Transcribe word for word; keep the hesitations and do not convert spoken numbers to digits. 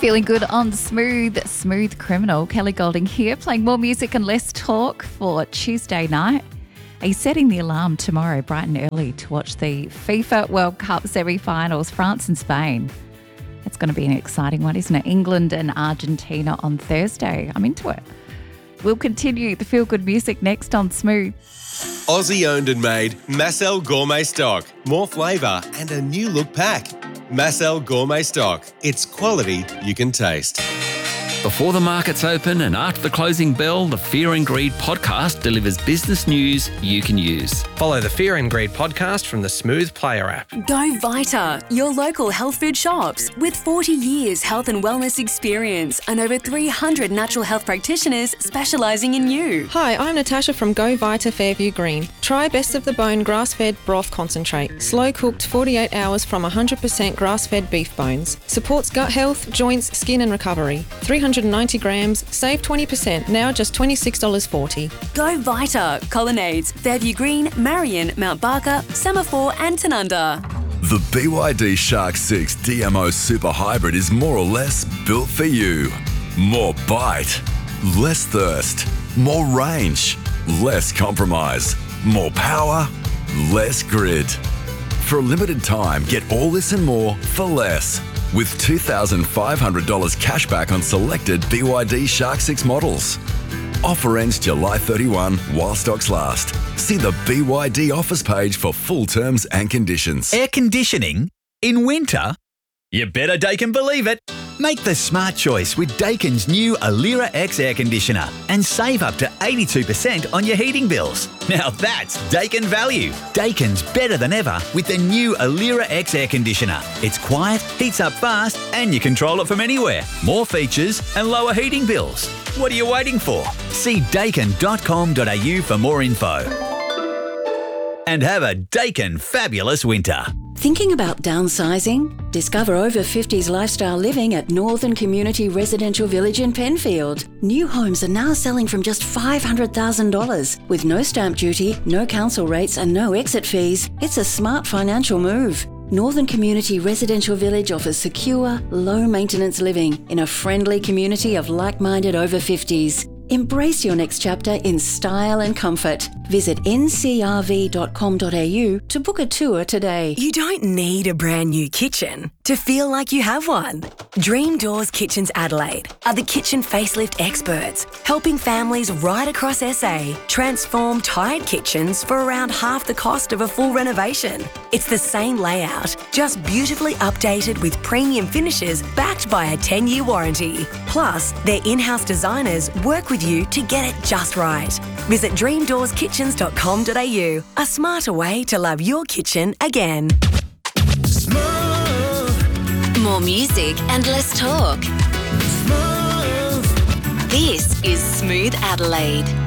Feeling good on Smooth, Smooth Criminal. Kelly Golding here, playing more music and less talk for Tuesday night. Are you setting the alarm tomorrow bright and early to watch the FIFA World Cup semi-finals, France and Spain? It's going to be an exciting one, isn't it? England and Argentina on Thursday. I'm into it. We'll continue the feel-good music next on Smooth. Aussie owned and made Massel Gourmet Stock. More flavour and a new look pack. Massel Gourmet Stock. It's quality you can taste. Before the markets open and after the closing bell, the Fear and Greed podcast delivers business news you can use. Follow the Fear and Greed podcast from the Smooth Player app. Go Vita, your local health food shops. With forty years health and wellness experience and over three hundred natural health practitioners specialising in you. Hi, I'm Natasha from Go Vita Fairview Green. Try Best of the Bone grass-fed broth concentrate. Slow-cooked forty-eight hours from one hundred percent grass-fed beef bones. Supports gut health, joints, skin and recovery. three hundred ninety grams, save twenty percent, now just twenty-six dollars forty. Go Vita, Colonnades, Fairview Green, Marion, Mount Barker, Semaphore and Tanunda. The B Y D Shark six D M O Super Hybrid is more or less built for you. More bite, less thirst, more range, less compromise, more power, less grid. For a limited time, get all this and more for less. With two thousand five hundred dollars cash back on selected B Y D Shark six models. Offer ends July thirty-first while stocks last. See the B Y D offers page for full terms and conditions. Air conditioning? In winter? You better Daikin believe it. Make the smart choice with Daikin's new Alira X air conditioner and save up to eighty-two percent on your heating bills. Now that's Daikin value. Daikin's better than ever with the new Alira X air conditioner. It's quiet, heats up fast, and you control it from anywhere. More features and lower heating bills. What are you waiting for? See daikin dot com dot a u for more info. And have a Daikin fabulous winter. Thinking about downsizing? Discover over fifties lifestyle living at Northern Community Residential Village in Penfield. New homes are now selling from just five hundred thousand dollars. With no stamp duty, no council rates and no exit fees, it's a smart financial move. Northern Community Residential Village offers secure, low-maintenance living in a friendly community of like-minded over fifties. Embrace your next chapter in style and comfort. Visit n c r v dot com dot a u to book a tour today. You don't need a brand new kitchen to feel like you have one. Dream Doors Kitchens Adelaide are the kitchen facelift experts, helping families right across S A transform tired kitchens for around half the cost of a full renovation. It's the same layout, just beautifully updated with premium finishes backed by a ten-year warranty. Plus, their in-house designers work with you to get it just right. Visit dream doors kitchens dot com dot a u, a smarter way to love your kitchen again. Smooth. More music and less talk. Smooth. This is Smooth Adelaide.